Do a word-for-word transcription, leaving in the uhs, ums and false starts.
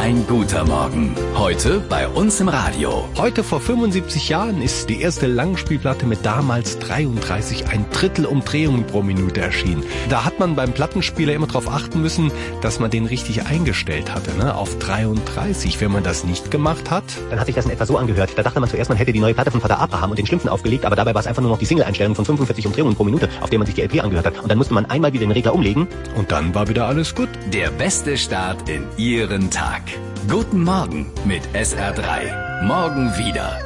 ein guter Morgen. Heute bei uns im Radio. Heute vor fünfundsiebzig Jahren ist die erste Langspielplatte mit damals dreiunddreißig ein Drittel Umdrehungen pro Minute erschienen. Da hat man beim Plattenspieler immer darauf achten müssen, dass man den richtig eingestellt hatte, ne? Auf dreiunddreißig. Wenn man das nicht gemacht hat, dann hat sich das in etwa so angehört. Da dachte man zuerst, man hätte die neue Platte von Vater Abraham und den Schlümpfen aufgelegt, aber dabei war es einfach nur noch die Single-Einstellung von fünfundvierzig Umdrehungen pro Minute, auf der man sich die L P angehört hat. Und dann musste man einmal wieder den Regler umlegen und dann war wieder alles gut. Der beste Start in Ihren Tag. Guten Morgen mit S R drei. Morgen wieder.